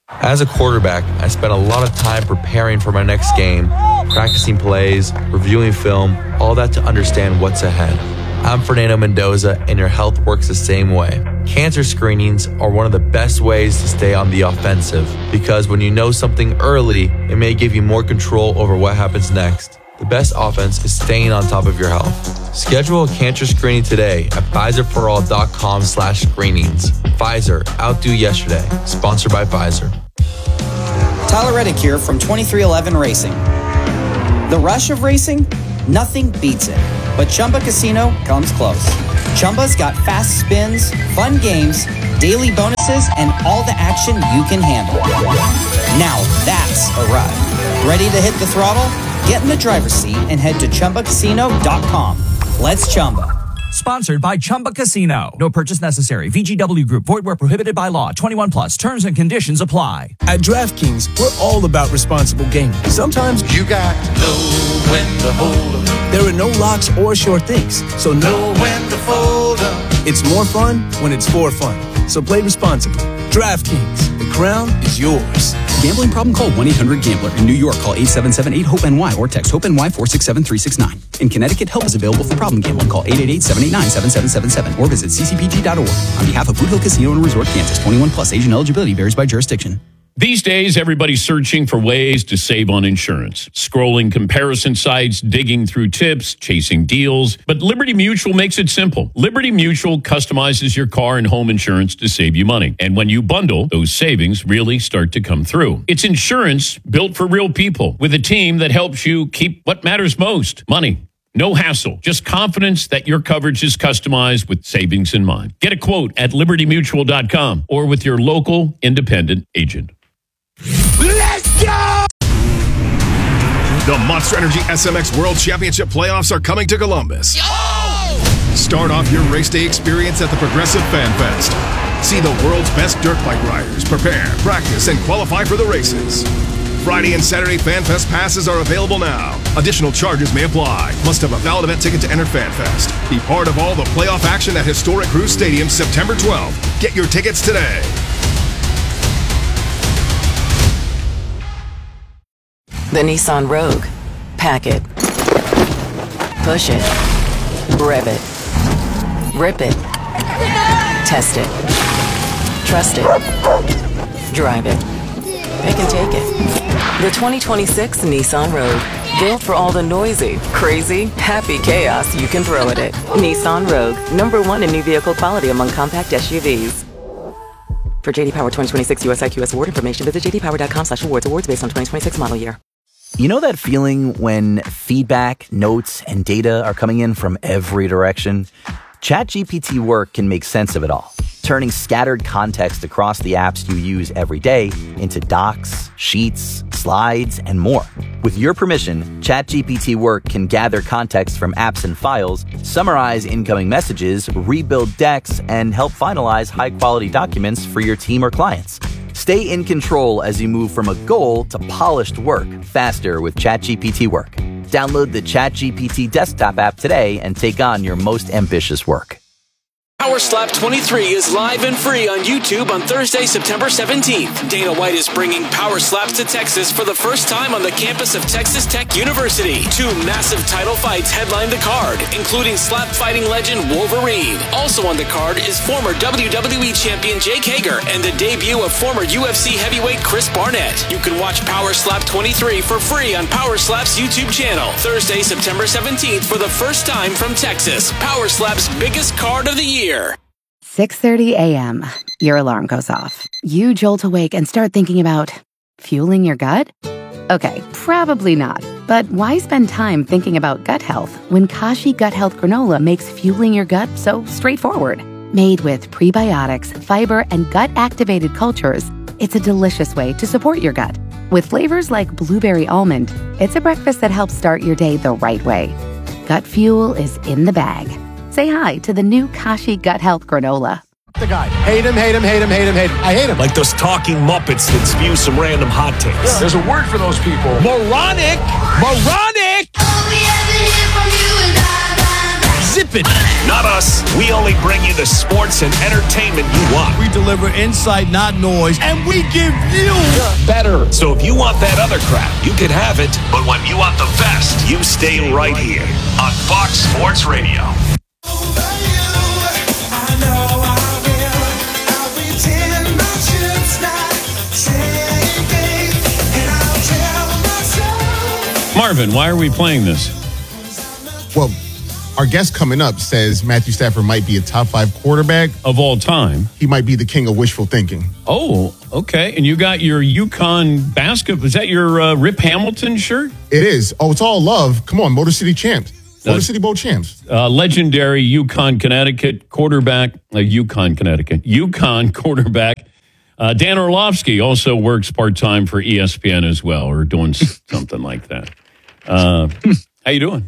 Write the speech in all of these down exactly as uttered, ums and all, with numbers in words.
As a quarterback, I spent a lot of time preparing for my next game, practicing plays, reviewing film, all that to understand what's ahead. I'm Fernando Mendoza, and your health works the same way. Cancer screenings are one of the best ways to stay on the offensive, because when you know something early, it may give you more control over what happens next. The best offense is staying on top of your health. Schedule a cancer screening today at Pfizerforall.com slash screenings. Pfizer, outdo yesterday. Sponsored by Pfizer. Tyler Reddick here from twenty-three eleven Racing. The rush of racing? Nothing beats it. But Chumba Casino comes close. Chumba's got fast spins, fun games, daily bonuses, and all the action you can handle. Now that's a ride. Ready to hit the throttle? Get in the driver's seat and head to Chumba Casino dot com. Let's Chumba. Sponsored by Chumba Casino. No purchase necessary. V G W Group. Void where prohibited by law. twenty-one plus. Terms and conditions apply. At DraftKings, we're all about responsible gaming. Sometimes you got to know when to hold up. There are no locks or short things, so know when to fold up. It's more fun when it's for fun. So play responsibly. DraftKings. The crown is yours. Gambling problem? Call one eight hundred gambler. In New York, call eight seven seven eight hope N Y or text HOPE-NY four six seven three six nine. In Connecticut, help is available for problem gambling. Call eight eight eight seven eight nine seven seven seven seven or visit c c p g dot org. On behalf of Boot Hill Casino and Resort, Kansas, twenty-one plus. Age and eligibility varies by jurisdiction. These days, everybody's searching for ways to save on insurance. Scrolling comparison sites, digging through tips, chasing deals. But Liberty Mutual makes it simple. Liberty Mutual customizes your car and home insurance to save you money. And when you bundle, those savings really start to come through. It's insurance built for real people with a team that helps you keep what matters most, money. No hassle, just confidence that your coverage is customized with savings in mind. Get a quote at liberty mutual dot com or with your local independent agent. Let's go! The Monster Energy S M X World Championship playoffs are coming to Columbus. Yo! Start off your race day experience at the Progressive Fan Fest. See the world's best dirt bike riders prepare, practice, and qualify for the races. Friday and Saturday Fan Fest passes are available now. Additional charges may apply. Must have a valid event ticket to enter Fan Fest. Be part of all the playoff action at Historic Cruise Stadium September twelfth. Get your tickets today. The Nissan Rogue. Pack it. Push it. Rev it. Rip it. Test it. Trust it. Drive it. Pick and take it. The twenty twenty-six Nissan Rogue. Built for all the noisy, crazy, happy chaos you can throw at it. Nissan Rogue. Number one in new vehicle quality among compact S U Vs. For J D Power twenty twenty-six U S I Q S award information, visit j d power dot com slash awards. Awards based on twenty twenty-six model year. You know that feeling when feedback, notes, and data are coming in from every direction? ChatGPT Work can make sense of it all, turning scattered context across the apps you use every day into docs, sheets, slides, and more. With your permission, ChatGPT Work can gather context from apps and files, summarize incoming messages, rebuild decks, and help finalize high-quality documents for your team or clients. Stay in control as you move from a goal to polished work faster with ChatGPT Work. Download the ChatGPT desktop app today and take on your most ambitious work. Power Slap twenty-three is live and free on YouTube on Thursday, September seventeenth. Dana White is bringing Power Slaps to Texas for the first time on the campus of Texas Tech University. Two massive title fights headline the card, including slap fighting legend Wolverine. Also on the card is former W W E champion Jake Hager and the debut of former U F C heavyweight Chris Barnett. You can watch Power Slap twenty-three for free on Power Slap's YouTube channel. Thursday, September seventeenth for the first time from Texas. Power Slap's biggest card of the year. six thirty a.m. Your alarm goes off. You jolt awake and start thinking about fueling your gut? Okay, probably not. But why spend time thinking about gut health when Kashi Gut Health Granola makes fueling your gut so straightforward? Made with prebiotics, fiber, and gut-activated cultures, it's a delicious way to support your gut. With flavors like blueberry almond, it's a breakfast that helps start your day the right way. Gut fuel is in the bag. Say hi to the new Kashi Gut Health Granola. The guy. Hate him, hate him, hate him, hate him, hate him. I hate him. Like those talking Muppets that spew some random hot takes. Yeah. There's a word for those people. Moronic! Moronic! All we ever hear from you is blah, blah, blah. Zip happen. Not us. We only bring you the sports and entertainment you want. We deliver insight, not noise, and we give you better. So if you want that other crap, you can have it. But when you want the best, you stay right here on Fox Sports Radio. Marvin, why are we playing this? Well, our guest coming up says Matthew Stafford might be a top five quarterback of all time. He might be the king of wishful thinking. Oh, okay. And you got your UConn basketball. Is that your uh, Rip Hamilton shirt? It is. Oh, it's all love. Come on, Motor City champs. Motor uh, City Bowl champs. Uh, legendary UConn, Connecticut quarterback. Uh, UConn, Connecticut. UConn quarterback. Uh, Dan Orlovsky also works part-time for E S P N as well, or doing something like that. Uh, how you doing?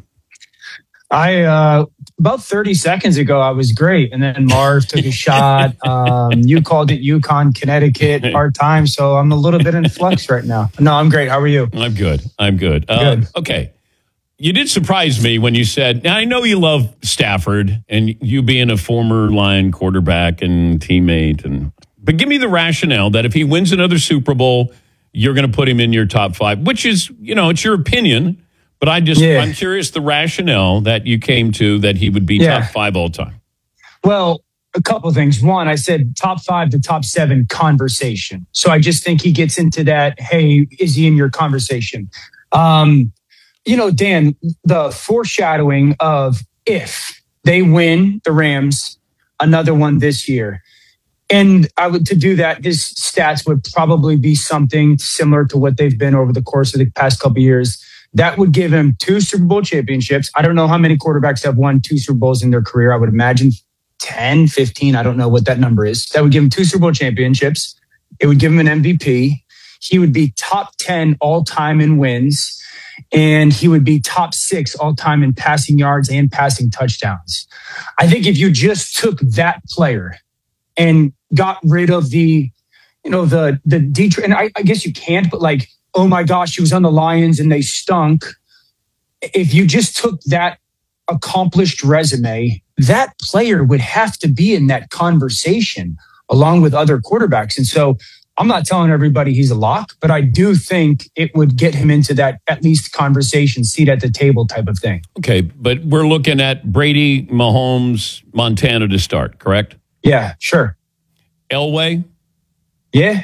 I, uh, about thirty seconds ago, I was great. And then Marv took a shot. Um, you called it UConn, Connecticut part-time. So I'm a little bit in flux right now. No, I'm great. How are you? I'm good. I'm good. good. Uh, okay. You did surprise me when you said, now I know you love Stafford and you being a former Lion quarterback and teammate, and but give me the rationale that if he wins another Super Bowl, you're going to put him in your top five, which is, you know, it's your opinion. But I just, yeah. I'm curious the rationale that you came to that he would be yeah. top five all time. Well, a couple of things. One, I said top five to top seven conversation. So I just think he gets into that, hey, is he in your conversation? Um, you know, Dan, the foreshadowing of if they win the Rams, another one this year. And I would to do that, his stats would probably be something similar to what they've been over the course of the past couple of years. That would give him two Super Bowl championships. I don't know how many quarterbacks have won two Super Bowls in their career. I would imagine ten, fifteen. I don't know what that number is. That would give him two Super Bowl championships. It would give him an M V P. He would be top ten all-time in wins. And he would be top six all-time in passing yards and passing touchdowns. I think if you just took that player and got rid of the, you know, the, the Detroit, and I, I guess you can't, but like, oh my gosh, he was on the Lions and they stunk. If you just took that accomplished resume, that player would have to be in that conversation along with other quarterbacks. And so I'm not telling everybody he's a lock, but I do think it would get him into that at least conversation, seat at the table type of thing. Okay, but we're looking at Brady, Mahomes, Montana to start, correct? Yeah, sure. Elway? Yeah.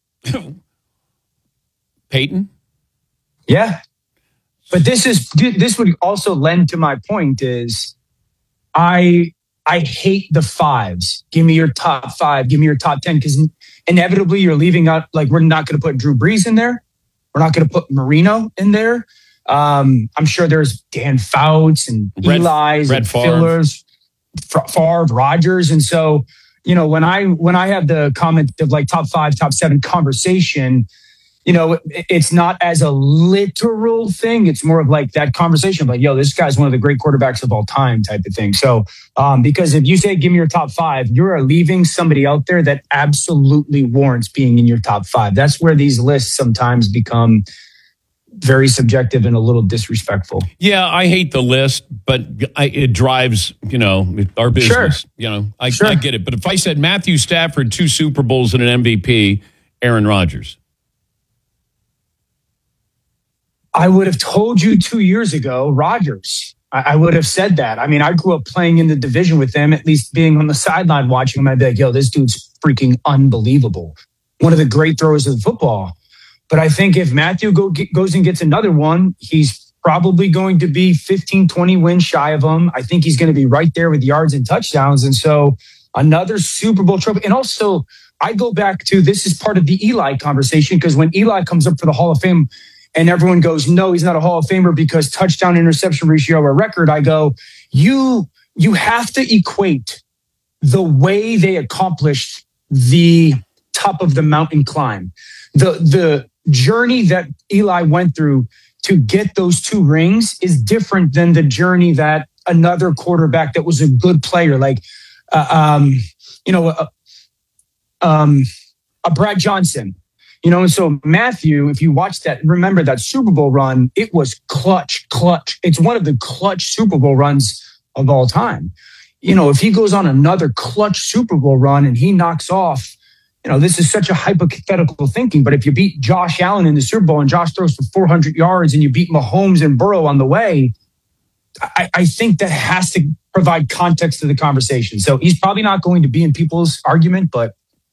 Peyton? Yeah. But this is this would also lend to my point is I I hate the fives. Give me your top five. Give me your top ten. Because inevitably you're leaving out, like we're not going to put Drew Brees in there. We're not going to put Marino in there. Um, I'm sure there's Dan Fouts and Red, Eli's Red and Favre. Fillers, Favre, Rodgers. And so, you know, when I when I have the comment of like top five, top seven conversation, you know, it's not as a literal thing. It's more of like that conversation, like, yo, this guy's one of the great quarterbacks of all time type of thing. So, um, because if you say, give me your top five, you're leaving somebody out there that absolutely warrants being in your top five. That's where these lists sometimes become very subjective and a little disrespectful. Yeah, I hate the list, but I, it drives, you know, our business. Sure. You know, I, Sure. I get it. But if I said Matthew Stafford, two Super Bowls and an M V P, Aaron Rodgers. I would have told you two years ago, Rodgers. I, I would have said that. I mean, I grew up playing in the division with them, at least being on the sideline watching him. I'd be like, yo, this dude's freaking unbelievable. One of the great throwers of the football. But I think if Matthew go, get, goes and gets another one, he's probably going to be fifteen, twenty wins shy of him. I think he's going to be right there with yards and touchdowns. And so another Super Bowl trophy. And also, I go back to, this is part of the Eli conversation, because when Eli comes up for the Hall of Fame, and everyone goes, no, he's not a Hall of Famer because touchdown interception ratio or record. I go, you, you have to equate the way they accomplished the top of the mountain climb. The, the journey that Eli went through to get those two rings is different than the journey that another quarterback that was a good player, like, uh, um, you know, uh, um, a Brad Johnson. You know, and so Matthew, if you watch that, remember that Super Bowl run, it was clutch, clutch. It's one of the clutch Super Bowl runs of all time. You know, if he goes on another clutch Super Bowl run and he knocks off, you know, this is such a hypothetical thinking, but if you beat Josh Allen in the Super Bowl and Josh throws for four hundred yards and you beat Mahomes and Burrow on the way, I, I think that has to provide context to the conversation. So he's probably not going to be in people's argument, but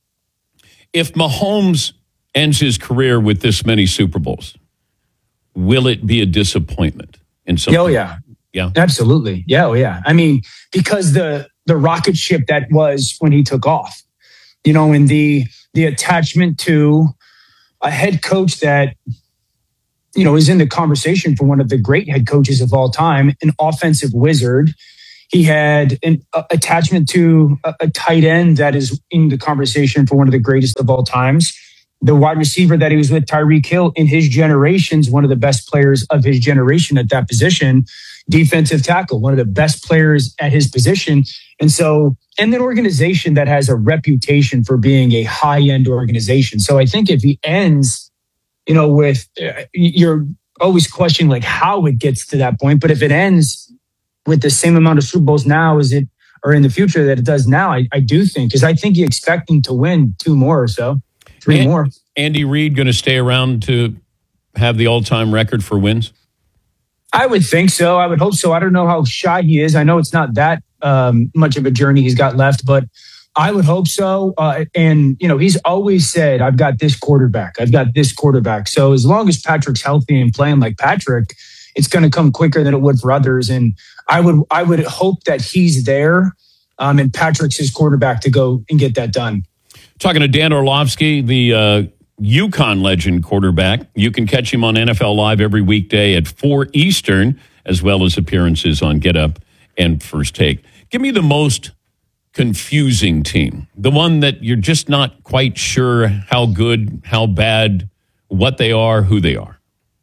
if Mahomes ends his career with this many Super Bowls, will it be a disappointment in some? Oh yeah, yeah, absolutely, yeah, oh yeah. I mean, because the the rocket ship that was when he took off, you know, and the the attachment to a head coach that, you know, is in the conversation for one of the great head coaches of all time, an offensive wizard. He had an uh, attachment to a, a tight end that is in the conversation for one of the greatest of all times. The wide receiver that he was with, Tyreek Hill, in his generation's one of the best players of his generation at that position. Defensive tackle, one of the best players at his position. And so, and an organization that has a reputation for being a high-end organization. So I think if he ends, you know, with, uh, you're always questioning like how it gets to that point. But if it ends with the same amount of Super Bowls now as it, or in the future that it does now, I, I do think, because I think you expect him to win two more or so, three and, more. Andy Reid going to stay around to have the all-time record for wins? I would think so. I would hope so. I don't know how shy he is. I know it's not that um, much of a journey he's got left, but I would hope so. Uh, and, you know, he's always said, I've got this quarterback. I've got this quarterback. So as long as Patrick's healthy and playing like Patrick, it's going to come quicker than it would for others. And I would I would hope that he's there um, and Patrick's his quarterback to go and get that done. Talking to Dan Orlovsky, the uh, UConn legend quarterback. You can catch him on N F L Live every weekday at four Eastern, as well as appearances on Get Up and First Take. Give me the most confusing team, the one that you're just not quite sure how good, how bad, what they are, who they are.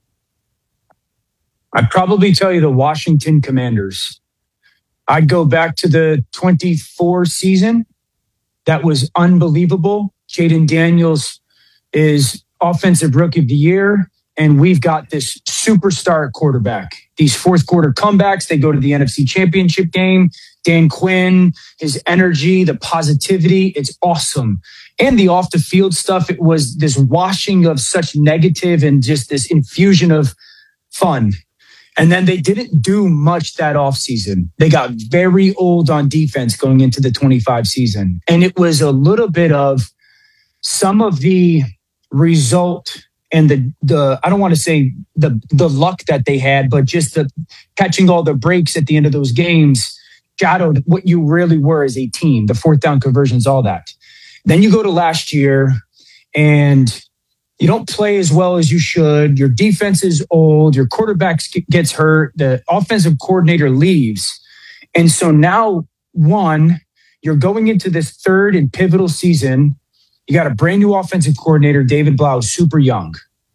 I'd probably tell you the Washington Commanders. I'd go back to the twenty-four season. That was unbelievable. Jaden Daniels is Offensive Rookie of the Year, and we've got this superstar quarterback. These fourth quarter comebacks, they go to the N F C Championship game. Dan Quinn, his energy, the positivity, it's awesome. And the off the field stuff, it was this washing of such negative and just this infusion of fun. And then they didn't do much that offseason. They got very old on defense going into the twenty-five season. And it was a little bit of some of the result and the, the I don't want to say the, the luck that they had, but just the catching all the breaks at the end of those games shadowed what you really were as a team, the fourth down conversions, all that. Then you go to last year and you don't play as well as you should. Your defense is old. Your quarterback gets hurt. The offensive coordinator leaves. And so now, one, you're going into this third and pivotal season. You got a brand new offensive coordinator, David Blau, super young.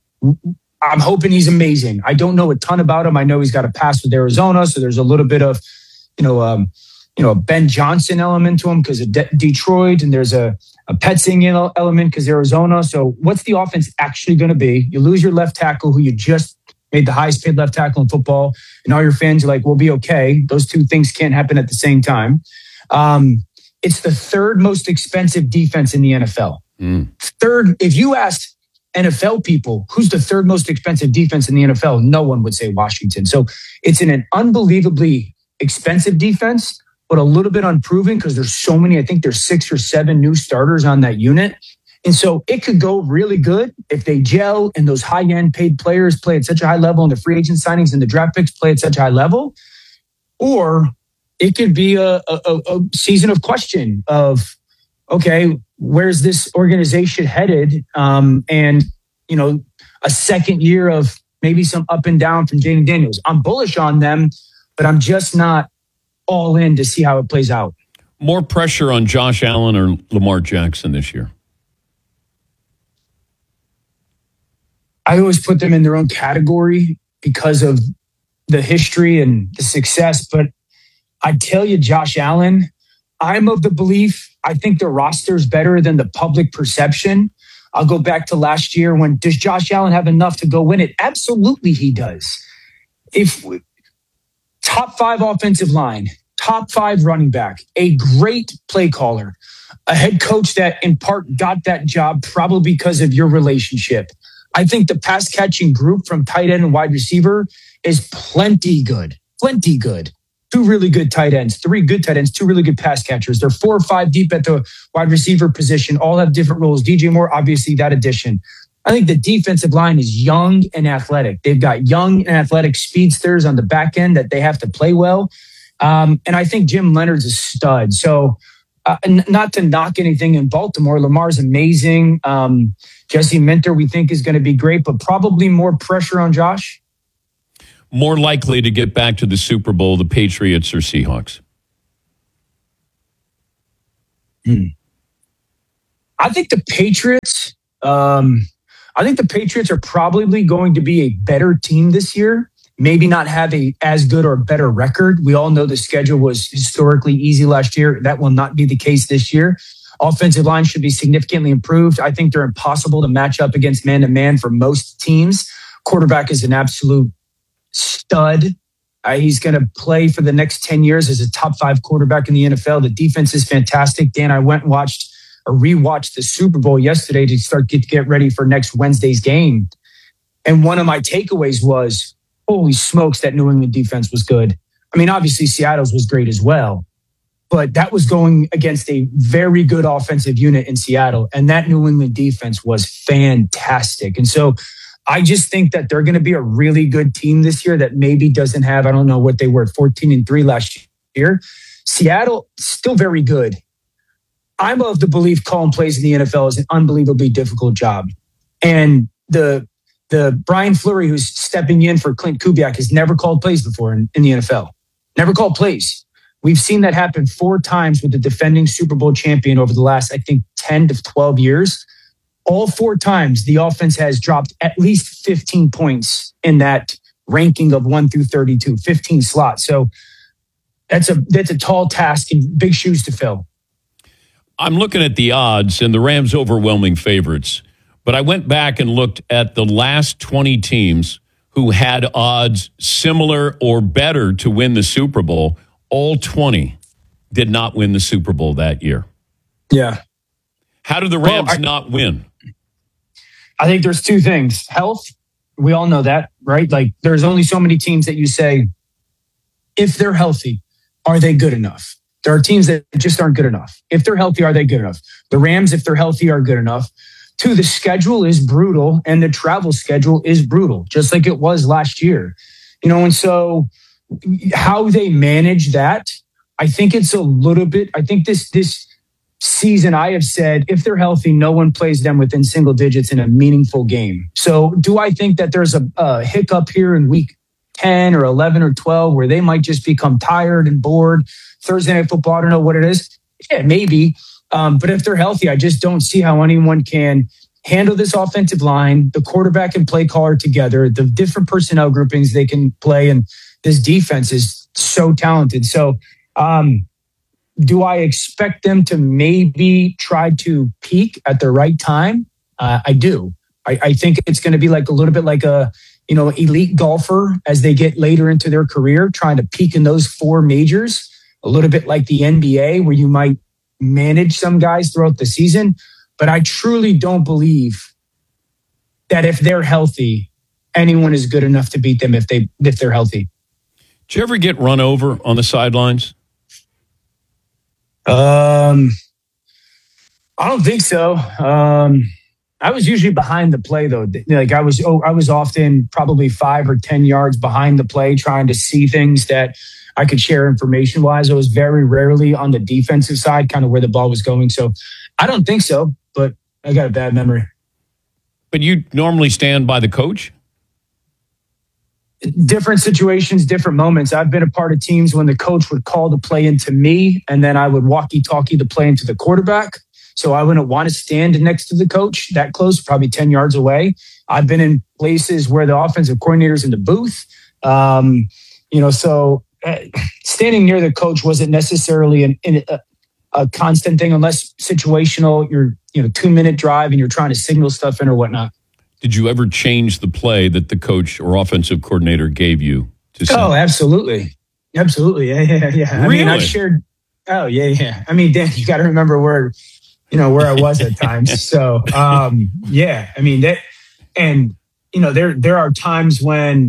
I'm hoping he's amazing. I don't know a ton about him. I know he's got a pass with Arizona, so there's a little bit of, you know, um, you know, a Ben Johnson element to him because of De- Detroit, and there's a a Petzing element because Arizona. So what's the offense actually going to be? You lose your left tackle, who you just made the highest paid left tackle in football, and all your fans are like, we'll be okay. Those two things can't happen at the same time. Um, it's the third most expensive defense in the N F L. Mm. Third, if you asked N F L people, who's the third most expensive defense in the N F L, no one would say Washington. So it's in an unbelievably expensive defense, but a little bit unproven because there's so many. I think there's six or seven new starters on that unit. And so it could go really good if they gel and those high-end paid players play at such a high level and the free agent signings and the draft picks play at such a high level. Or it could be a, a, a season of question of, okay, where's this organization headed? Um, and, you know, a second year of maybe some up and down from Jaden Daniels. I'm bullish on them, but I'm just not all in to see how it plays out. More pressure on Josh Allen or Lamar Jackson this year? I always put them in their own category because of the history and the success. But I tell you, Josh Allen, I'm of the belief, I think the roster is better than the public perception. I'll go back to last year when, does Josh Allen have enough to go win it? Absolutely he does. If top five offensive line, top five running back, a great play caller, a head coach that in part got that job probably because of your relationship. I think the pass catching group from tight end and wide receiver is plenty good, plenty good. Two really good tight ends, three good tight ends, two really good pass catchers. They're four or five deep at the wide receiver position, all have different roles. D J Moore, obviously that addition. I think the defensive line is young and athletic. They've got young and athletic speedsters on the back end that they have to play well. Um, and I think Jim Leonard's a stud. So uh, n- not to knock anything in Baltimore, Lamar's amazing. Um, Jesse Minter, we think, is going to be great, but probably more pressure on Josh. More likely to get back to the Super Bowl, the Patriots or Seahawks? Hmm. I think the Patriots... Um, I think the Patriots are probably going to be a better team this year. Maybe not have a as good or better record. We all know the schedule was historically easy last year. That will not be the case this year. Offensive line should be significantly improved. I think they're impossible to match up against man-to-man for most teams. Quarterback is an absolute stud. Uh, he's going to play for the next ten years as a top five quarterback in the N F L. The defense is fantastic. Dan, I went and watched or rewatched the Super Bowl yesterday to start get get ready for next Wednesday's game. And one of my takeaways was, holy smokes, that New England defense was good. I mean, obviously Seattle's was great as well, but that was going against a very good offensive unit in Seattle. And that New England defense was fantastic. And so I just think that they're going to be a really good team this year that maybe doesn't have, I don't know what they were, fourteen and three last year. Seattle, still very good. I'm of the belief calling plays in the N F L is an unbelievably difficult job. And the the Brian Fleury, who's stepping in for Clint Kubiak, has never called plays before in, in the N F L. Never called plays. We've seen that happen four times with the defending Super Bowl champion over the last, I think, ten to twelve years. All four times, the offense has dropped at least fifteen points in that ranking of one through thirty-two, fifteen slots. So that's a that's a tall task and big shoes to fill. I'm looking at the odds, and the Rams overwhelming favorites. But I went back and looked at the last twenty teams who had odds similar or better to win the Super Bowl. All twenty did not win the Super Bowl that year. Yeah. How did the Rams well, I, not win? I think there's two things. Health, we all know that, right? Like, there's only so many teams that you say, if they're healthy, are they good enough? There are teams that just aren't good enough. If they're healthy, are they good enough? The Rams, if they're healthy, are good enough. Two, the schedule is brutal and the travel schedule is brutal, just like it was last year. You know, and so how they manage that, I think it's a little bit, I think this this season I have said, if they're healthy, no one plays them within single digits in a meaningful game. So do I think that there's a, a hiccup here in week ten or eleven or twelve where they might just become tired and bored? Thursday Night Football, I don't know what it is. Yeah, maybe. Um, but if they're healthy, I just don't see how anyone can handle this offensive line, the quarterback and play caller together, the different personnel groupings they can play. And this defense is so talented. So um, do I expect them to maybe try to peak at the right time? Uh, I do. I, I think it's going to be like a little bit like a, you know, elite golfer as they get later into their career, trying to peak in those four majors. A little bit like the N B A, where you might manage some guys throughout the season. But I truly don't believe that if they're healthy, anyone is good enough to beat them if they if they're healthy. Did you ever get run over on the sidelines? Um, I don't think so. Um, I was usually behind the play though. Like I was, oh, I was often probably five or ten yards behind the play, trying to see things that I could share information wise. I was very rarely on the defensive side, kind of where the ball was going. So I don't think so, but I got a bad memory. But you normally stand by the coach? Different situations, different moments. I've been a part of teams when the coach would call the play into me and then I would walkie-talkie the play into the quarterback. So I wouldn't want to stand next to the coach that close, probably ten yards away. I've been in places where the offensive coordinator's in the booth. Um, you know, so standing near the coach wasn't necessarily an, an, a, a constant thing unless situational, you're, you know, two minute drive and you're trying to signal stuff in or whatnot. Did you ever change the play that the coach or offensive coordinator gave you to send? Oh, absolutely. Absolutely. Yeah, yeah, yeah. I Really? mean, I've shared. Oh, yeah, yeah. I mean, Dan, you got to remember where, you know, where I was at times. So, um, yeah, I mean, that, and, you know, there, there are times when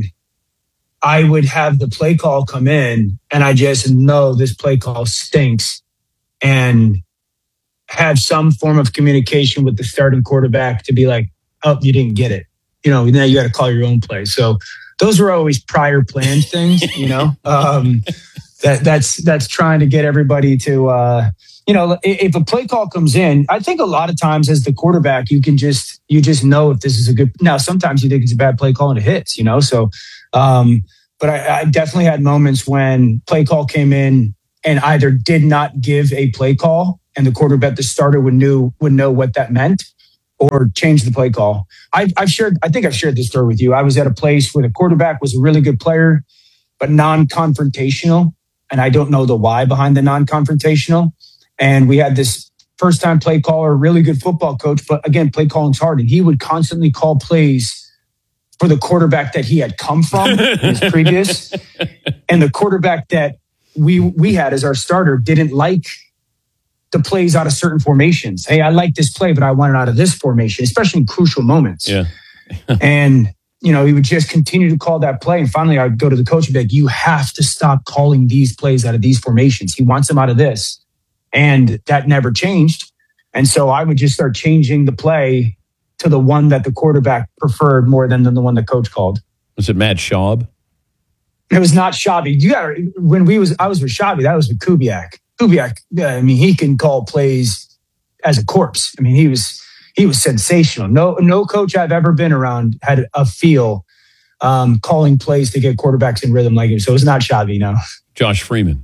I would have the play call come in and I just know this play call stinks and have some form of communication with the starting quarterback to be like, oh, you didn't get it. You know, now you got to call your own play. So those were always prior planned things, you know, um, that that's, that's trying to get everybody to, uh, you know, if a play call comes in, I think a lot of times as the quarterback, you can just, you just know if this is a good, now sometimes you think it's a bad play call and it hits, you know? So, um, but I, I definitely had moments when play call came in and either did not give a play call and the quarterback, the starter would knew, would know what that meant, or change the play call. I, I've shared, I think I've shared this story with you. I was at a place where the quarterback was a really good player, but non-confrontational. And I don't know the why behind the non-confrontational. And we had this first time play caller, really good football coach, but again, play calling's hard. And he would constantly call plays for the quarterback that he had come from in his previous. And the quarterback that we we had as our starter didn't like the plays out of certain formations. Hey, I like this play, but I want it out of this formation, especially in crucial moments. Yeah. And, you know, he would just continue to call that play. And finally, I'd go to the coach and be like, you have to stop calling these plays out of these formations. He wants them out of this. And that never changed. And so I would just start changing the play to the one that the quarterback preferred more than, than the one the coach called. Was it Matt Schaub? It was not Schaub. You got when we was I was with Schaub, that was with Kubiak. Kubiak, I mean, he can call plays as a corpse. I mean, he was he was sensational. No, no coach I've ever been around had a feel um, calling plays to get quarterbacks in rhythm like him. So it was not Schaub, no. Josh Freeman.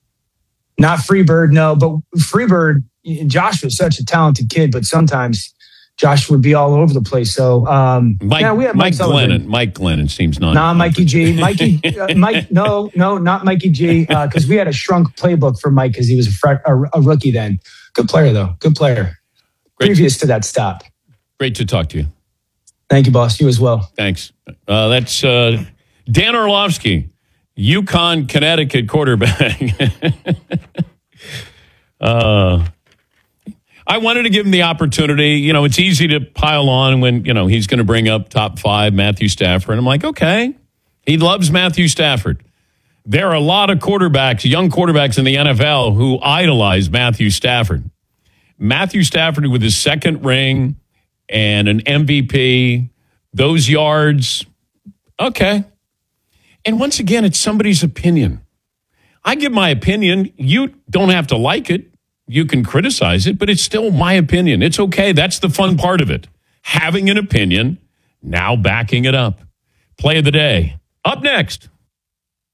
Not Freebird, no. But Freebird, Josh was such a talented kid, but sometimes Josh would be all over the place. So, um, Mike, yeah, we had Mike, Mike Glennon. Mike Glennon seems not. Nah, Mikey G. Mikey, uh, Mike, no, no, not Mikey G. Because uh, we had a shrunk playbook for Mike because he was a, fr- a, a rookie then. Good player, though. Good player. Great. Previous to that stop. Great to talk to you. Thank you, boss. You as well. Thanks. Uh, that's uh, Dan Orlovsky, UConn, Connecticut quarterback. uh I wanted to give him the opportunity. You know, it's easy to pile on when, you know, he's going to bring up top five Matthew Stafford. And I'm like, okay, he loves Matthew Stafford. There are a lot of quarterbacks, young quarterbacks in the N F L who idolize Matthew Stafford. Matthew Stafford with his second ring and an M V P, those yards, okay. And once again, it's somebody's opinion. I give my opinion. You don't have to like it. You can criticize it, but it's still my opinion. It's okay. That's the fun part of it. Having an opinion, now backing it up. Play of the day. Up next.